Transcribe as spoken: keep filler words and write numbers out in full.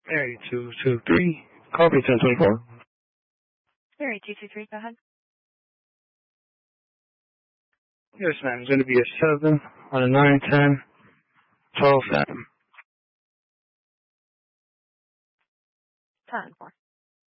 Area two two three, copy ten twenty-four. Area two two three, go ahead. Yes, ma'am. It's going to be a seven on a nine ten twelve seven. ten four.